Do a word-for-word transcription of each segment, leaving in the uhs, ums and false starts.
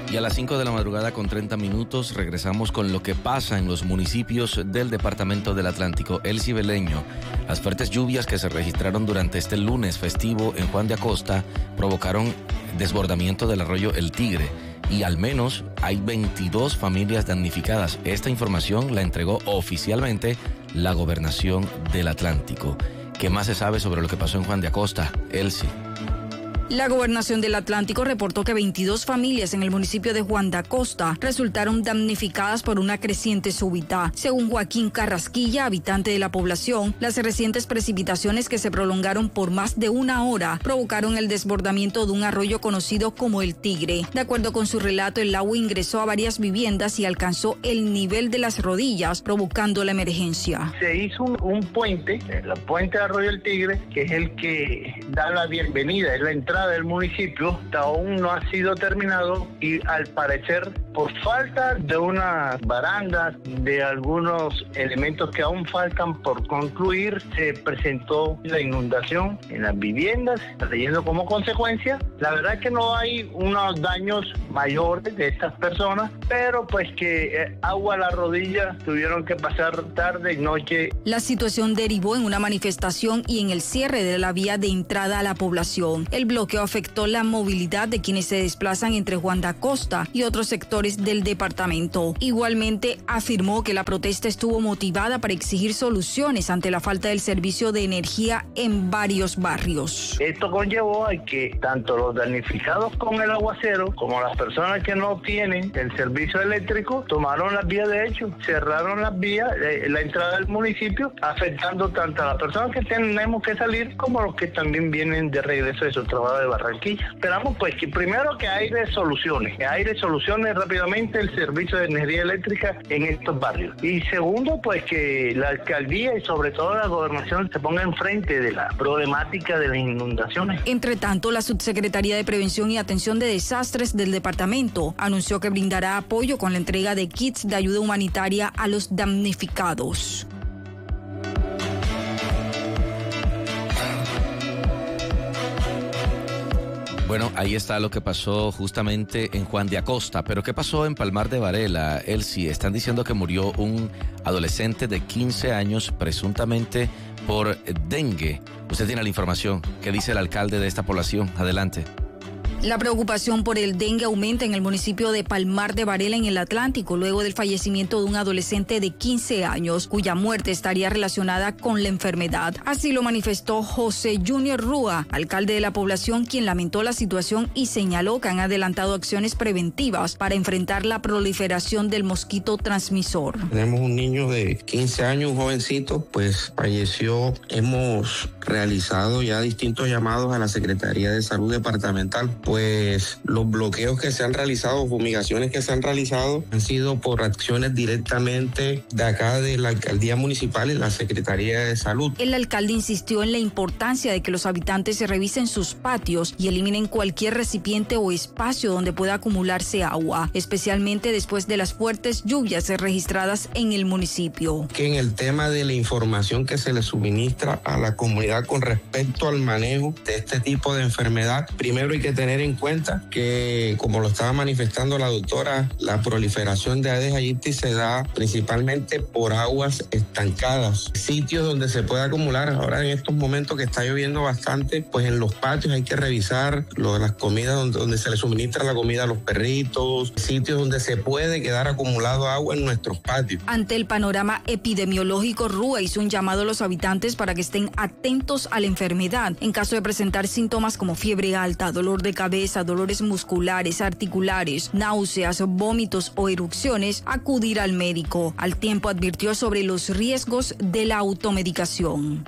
Y a las cinco de la madrugada con treinta minutos regresamos con lo que pasa en los municipios del departamento del Atlántico, el Cibeleño. Las fuertes lluvias que se registraron durante este lunes festivo en Juan de Acosta provocaron desbordamiento del arroyo El Tigre y al menos hay veintidós familias damnificadas. Esta información la entregó oficialmente la Gobernación del Atlántico. ¿Qué más se sabe sobre lo que pasó en Juan de Acosta? Elsie. La Gobernación del Atlántico reportó que veintidós familias en el municipio de Juan de Acosta resultaron damnificadas por una creciente súbita. Según Joaquín Carrasquilla, habitante de la población, las recientes precipitaciones que se prolongaron por más de una hora provocaron el desbordamiento de un arroyo conocido como El Tigre. De acuerdo con su relato, el agua ingresó a varias viviendas y alcanzó el nivel de las rodillas, provocando la emergencia. Se hizo un, un puente, el puente de Arroyo El Tigre, que es el que da la bienvenida, es la entrada del municipio, aún no ha sido terminado y al parecer por falta de unas barandas, de algunos elementos que aún faltan por concluir, se presentó la inundación en las viviendas, trayendo como consecuencia, la verdad es que no hay unos daños mayores de estas personas, pero pues que eh, agua a la rodilla tuvieron que pasar tarde y noche. La situación derivó en una manifestación y en el cierre de la vía de entrada a la población. El bloque afectó la movilidad de quienes se desplazan entre Juan de Acosta y otros sectores del departamento. Igualmente afirmó que la protesta estuvo motivada para exigir soluciones ante la falta del servicio de energía en varios barrios. Esto conllevó a que tanto los damnificados con el aguacero como las personas que no tienen el servicio eléctrico tomaron las vías de hecho, cerraron las vías, eh, la entrada del municipio, afectando tanto a las personas que tenemos que salir como a los que también vienen de regreso de su trabajo de Barranquilla. Esperamos pues que primero que hay soluciones, que hay soluciones rápidamente el servicio de energía eléctrica en estos barrios. Y segundo pues que la alcaldía y sobre todo la gobernación se ponga enfrente de la problemática de las inundaciones. Entre tanto, la Subsecretaría de Prevención y Atención de Desastres del departamento anunció que brindará apoyo con la entrega de kits de ayuda humanitaria a los damnificados. Bueno, ahí está lo que pasó justamente en Juan de Acosta, pero ¿qué pasó en Palmar de Varela? Elsie, están diciendo que murió un adolescente de quince años presuntamente por dengue. Usted tiene la información. ¿Qué dice el alcalde de esta población? Adelante. La preocupación por el dengue aumenta en el municipio de Palmar de Varela, en el Atlántico, luego del fallecimiento de un adolescente de quince años, cuya muerte estaría relacionada con la enfermedad. Así lo manifestó José Junior Rúa, alcalde de la población, quien lamentó la situación y señaló que han adelantado acciones preventivas para enfrentar la proliferación del mosquito transmisor. Tenemos un niño de quince años, un jovencito, pues falleció. Hemos realizado ya distintos llamados a la Secretaría de Salud Departamental. Pues los bloqueos que se han realizado, fumigaciones que se han realizado, han sido por acciones directamente de acá de la alcaldía municipal y la Secretaría de Salud. El alcalde insistió en la importancia de que los habitantes se revisen sus patios y eliminen cualquier recipiente o espacio donde pueda acumularse agua, especialmente después de las fuertes lluvias registradas en el municipio. Que en el tema de la información que se le suministra a la comunidad con respecto al manejo de este tipo de enfermedad, primero hay que tener en cuenta que, como lo estaba manifestando la doctora, la proliferación de Aedes aegypti se da principalmente por aguas estancadas, sitios donde se puede acumular. Ahora en estos momentos que está lloviendo bastante, pues en los patios hay que revisar lo de las comidas donde, donde se le suministra la comida a los perritos, sitios donde se puede quedar acumulado agua en nuestros patios. Ante el panorama epidemiológico, Rúa hizo un llamado a los habitantes para que estén atentos a la enfermedad en caso de presentar síntomas como fiebre alta, dolor de cabeza, dolores musculares, articulares, náuseas, vómitos o erupciones, acudir al médico. Al tiempo advirtió sobre los riesgos de la automedicación.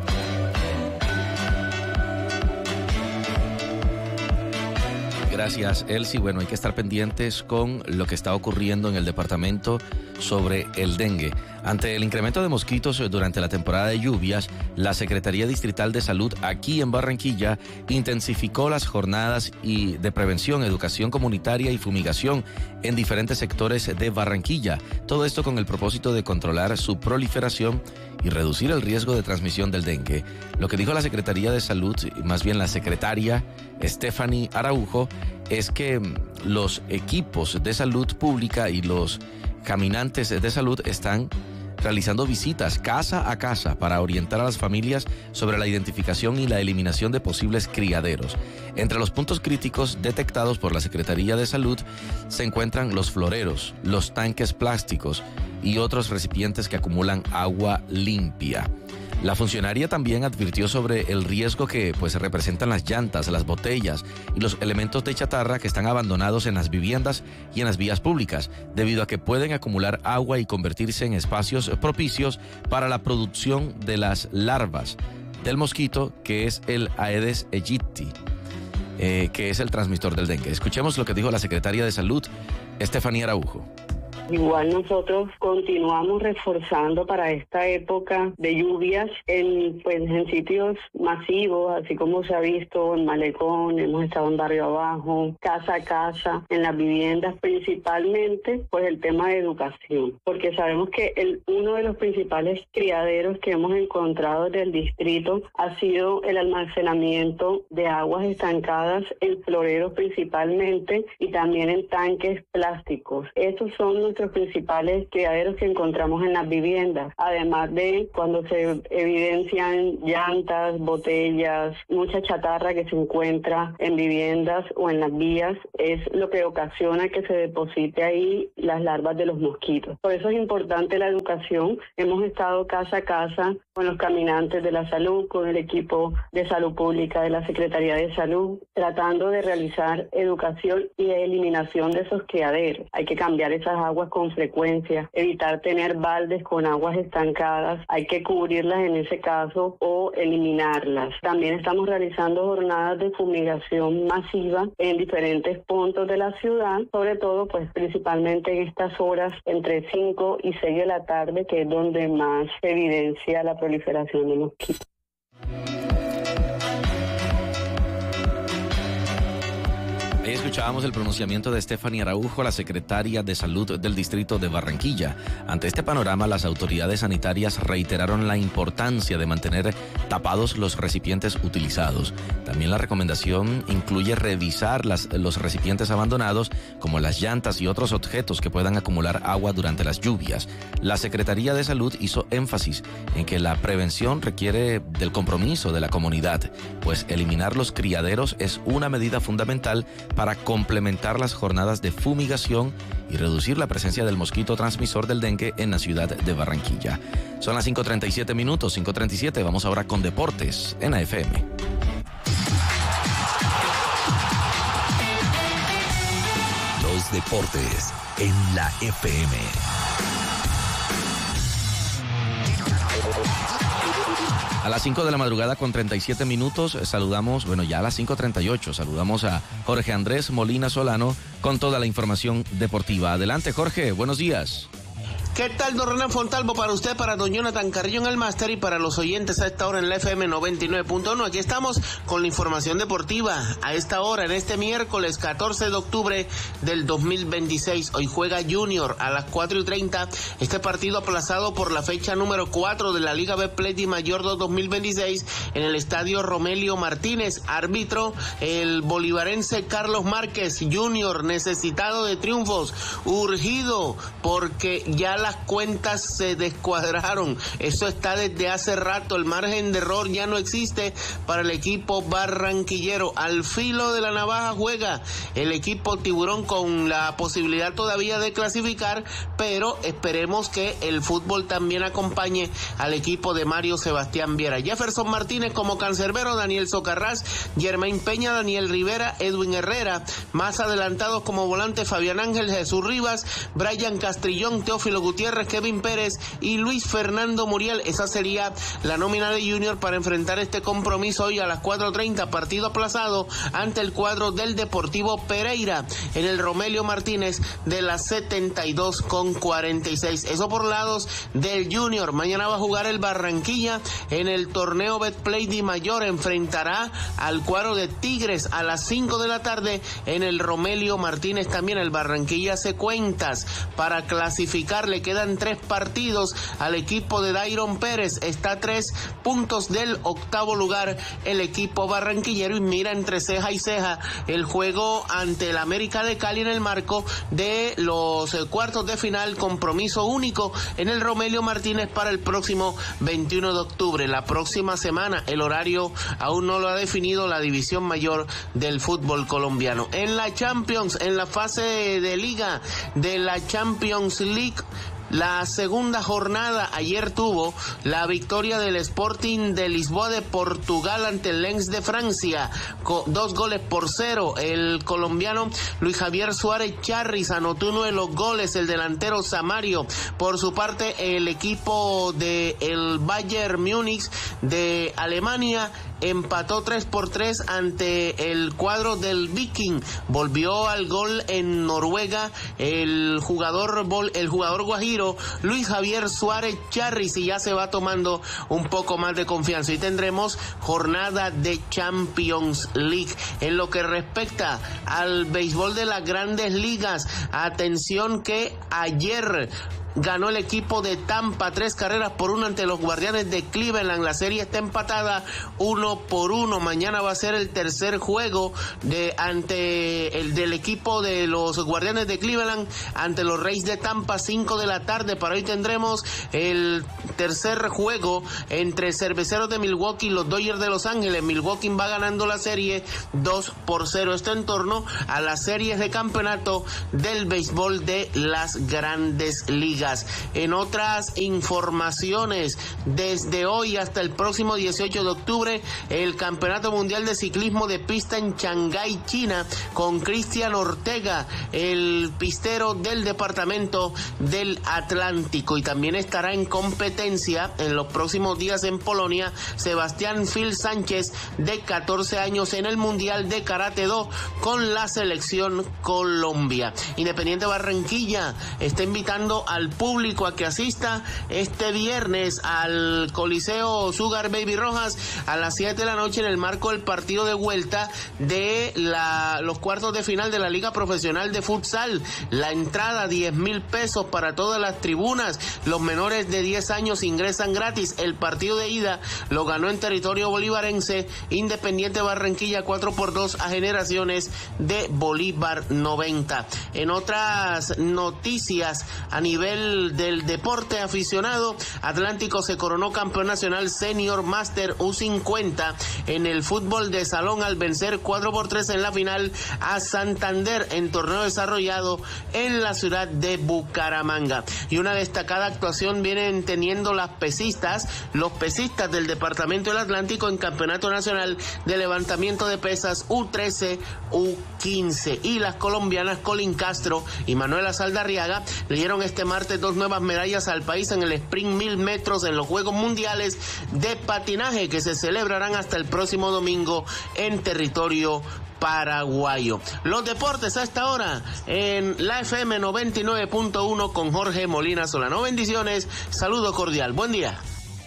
Gracias, Elsie. Bueno, hay que estar pendientes con lo que está ocurriendo en el departamento sobre el dengue. Ante el incremento de mosquitos durante la temporada de lluvias, la Secretaría Distrital de Salud aquí en Barranquilla intensificó las jornadas y de prevención, educación comunitaria y fumigación en diferentes sectores de Barranquilla. Todo esto con el propósito de controlar su proliferación y reducir el riesgo de transmisión del dengue. Lo que dijo la Secretaría de Salud, más bien la secretaria Stephanie Araujo, es que los equipos de salud pública y los caminantes de salud están realizando visitas casa a casa para orientar a las familias sobre la identificación y la eliminación de posibles criaderos. Entre los puntos críticos detectados por la Secretaría de Salud se encuentran los floreros, los tanques plásticos y otros recipientes que acumulan agua limpia. La funcionaria también advirtió sobre el riesgo que pues representan las llantas, las botellas y los elementos de chatarra que están abandonados en las viviendas y en las vías públicas, debido a que pueden acumular agua y convertirse en espacios propicios para la producción de las larvas del mosquito, que es el Aedes aegypti, eh, que es el transmisor del dengue. Escuchemos lo que dijo la secretaria de Salud, Estefanía Araujo. Igual nosotros continuamos reforzando para esta época de lluvias en, pues, en sitios masivos, así como se ha visto en Malecón, hemos estado en Barrio Abajo, casa a casa, en las viviendas principalmente, pues el tema de educación, porque sabemos que el, uno de los principales criaderos que hemos encontrado del distrito ha sido el almacenamiento de aguas estancadas en floreros principalmente y también en tanques plásticos. Estos son los nuestros principales criaderos que encontramos en las viviendas, además de cuando se evidencian llantas, botellas, mucha chatarra que se encuentra en viviendas o en las vías, es lo que ocasiona que se deposite ahí las larvas de los mosquitos. Por eso es importante la educación. Hemos estado casa a casa con los caminantes de la salud, con el equipo de salud pública de la Secretaría de Salud, tratando de realizar educación y eliminación de esos criaderos. Hay que cambiar esas aguas con frecuencia, evitar tener baldes con aguas estancadas, hay que cubrirlas en ese caso o eliminarlas. También estamos realizando jornadas de fumigación masiva en diferentes puntos de la ciudad, sobre todo pues principalmente en estas horas entre cinco y seis de la tarde, que es donde más se evidencia la proliferación de mosquitos. Ahí escuchábamos el pronunciamiento de Estefanía Araujo, la secretaria de Salud del Distrito de Barranquilla. Ante este panorama, las autoridades sanitarias reiteraron la importancia de mantener tapados los recipientes utilizados. También la recomendación incluye revisar las, los recipientes abandonados, como las llantas y otros objetos que puedan acumular agua durante las lluvias. La Secretaría de Salud hizo énfasis en que la prevención requiere del compromiso de la comunidad, pues eliminar los criaderos es una medida fundamental para complementar las jornadas de fumigación y reducir la presencia del mosquito transmisor del dengue en la ciudad de Barranquilla. Son las cinco treinta y siete minutos, cinco treinta y siete. Vamos ahora con deportes en A F M. Los deportes en la F M. A las cinco de la madrugada con treinta y siete minutos saludamos, bueno ya a las cinco treinta y ocho, saludamos a Jorge Andrés Molina Solano con toda la información deportiva. Adelante Jorge, buenos días. ¿Qué tal, don Renan Fontalvo? Para usted, para don Jonathan Carrillo en el máster y para los oyentes a esta hora en la F M noventa y nueve punto uno. Aquí estamos con la información deportiva. A esta hora, en este miércoles catorce de octubre del dos mil veintiséis. Hoy juega Junior a las cuatro y treinta. Este partido aplazado por la fecha número cuatro de la Liga Betplay Di Mayor dos mil veintiséis en el estadio Romelio Martínez. Árbitro, el bolivarense Carlos Márquez. Junior necesitado de triunfos, urgido porque ya la las cuentas se descuadraron. Eso está desde hace rato. El margen de error ya no existe para el equipo barranquillero. Al filo de la navaja juega el equipo tiburón con la posibilidad todavía de clasificar, pero esperemos que el fútbol también acompañe al equipo de Mario Sebastián Viera. Jefferson Martínez como cancerbero, Daniel Socarrás, Germain Peña, Daniel Rivera, Edwin Herrera. Más adelantados como volante Fabián Ángel, Jesús Rivas, Brian Castrillón, Teófilo Gutiérrez, Kevin Pérez y Luis Fernando Muriel. Esa sería la nómina de Junior para enfrentar este compromiso hoy a las cuatro treinta, partido aplazado ante el cuadro del Deportivo Pereira en el Romelio Martínez de la setenta y dos con cuarenta y seis. Eso por lados del Junior. Mañana va a jugar el Barranquilla en el torneo Betplay Di Mayor. Enfrentará al cuadro de Tigres a las cinco de la tarde en el Romelio Martínez. También el Barranquilla hace cuentas para clasificar. Le quedan tres partidos al equipo de Dairon Pérez. Está a tres puntos del octavo lugar el equipo barranquillero y mira entre ceja y ceja el juego ante el América de Cali en el marco de los eh, cuartos de final, compromiso único en el Romelio Martínez para el próximo veintiuno de octubre. La próxima semana, el horario aún no lo ha definido la división mayor del fútbol colombiano. En la Champions, en la fase de, de liga de la Champions League, la segunda jornada ayer tuvo la victoria del Sporting de Lisboa de Portugal ante el Lens de Francia, con dos goles por cero. El colombiano Luis Javier Suárez Charris anotó uno de los goles, el delantero Samario. Por su parte, el equipo de el Bayern Múnich de Alemania empató tres por tres ante el cuadro del Viking. Volvió al gol en Noruega el jugador el jugador guajiro Luis Javier Suárez Charris y ya se va tomando un poco más de confianza y tendremos jornada de Champions League. En lo que respecta al béisbol de las Grandes Ligas, atención que ayer ganó el equipo de Tampa tres carreras por uno ante los Guardianes de Cleveland. La serie está empatada uno por uno. Mañana va a ser el tercer juego de ante el del equipo de los Guardianes de Cleveland ante los Reyes de Tampa, cinco de la tarde. Para hoy tendremos el tercer juego entre Cerveceros de Milwaukee y los Dodgers de Los Ángeles. Milwaukee va ganando la serie dos por cero. Esto en torno a las series de campeonato del béisbol de las Grandes Ligas. En otras informaciones, desde hoy hasta el próximo dieciocho de octubre, el Campeonato Mundial de Ciclismo de Pista en Shanghái, China, con Cristian Ortega, el pistero del departamento del Atlántico. Y también estará en competencia en los próximos días en Polonia Sebastián Phil Sánchez, de catorce años, en el Mundial de Karate Do con la selección Colombia. Independiente Barranquilla está invitando al público a que asista este viernes al Coliseo Sugar Baby Rojas a las siete de la noche en el marco del partido de vuelta de la, los cuartos de final de la Liga Profesional de Futsal. La entrada diez mil pesos para todas las tribunas. Los menores de diez años ingresan gratis. El partido de ida lo ganó en territorio bolivarense Independiente Barranquilla cuatro por dos a Generaciones de Bolívar noventa. En otras noticias a nivel del deporte aficionado, Atlántico se coronó campeón nacional Senior Master U cincuenta en el fútbol de salón al vencer cuatro por tres en la final a Santander en torneo desarrollado en la ciudad de Bucaramanga. Y una destacada actuación vienen teniendo las pesistas, los pesistas del departamento del Atlántico en campeonato nacional de levantamiento de pesas U trece, U quince, y las colombianas Colin Castro y Manuela Saldarriaga le dieron este martes dos nuevas medallas al país en el sprint mil metros en los Juegos Mundiales de Patinaje que se celebrarán hasta el próximo domingo en territorio paraguayo. Los deportes a esta hora en la F M noventa y nueve punto uno con Jorge Molina Solano. Bendiciones, saludo cordial, buen día.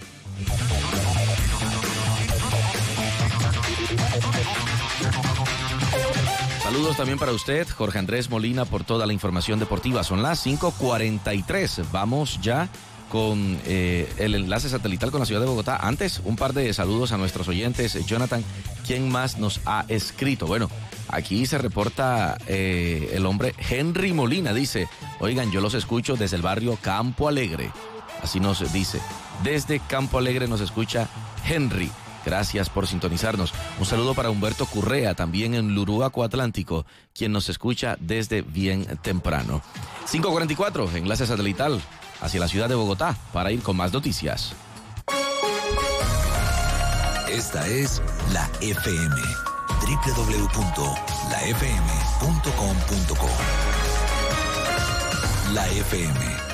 Saludos también para usted, Jorge Andrés Molina, por toda la información deportiva. Son las cinco cuarenta y tres. Vamos ya con eh, el enlace satelital con la ciudad de Bogotá. Antes, un par de saludos a nuestros oyentes. Jonathan, ¿quién más nos ha escrito? Bueno, aquí se reporta eh, el hombre Henry Molina. Dice, oigan, yo los escucho desde el barrio Campo Alegre. Así nos dice. Desde Campo Alegre nos escucha Henry. Gracias por sintonizarnos. Un saludo para Humberto Currea, también en Luruaco Atlántico, quien nos escucha desde bien temprano. cinco cuarenta y cuatro, enlace satelital hacia la ciudad de Bogotá para ir con más noticias. Esta es la F M, doble u doble u doble u punto la f m punto com punto co. La F M.